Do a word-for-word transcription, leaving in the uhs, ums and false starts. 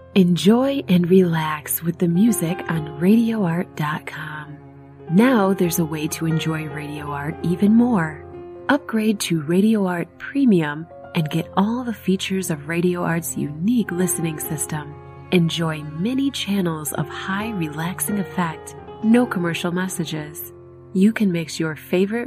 Enjoy and relax with the music on radio art dot com. Now there's a way to enjoy Radio Art even more. Upgrade to Radio Art Premium and get all the features of Radio Art's unique listening system. Enjoy many channels of high relaxing effect, no commercial messages. You can mix your favorite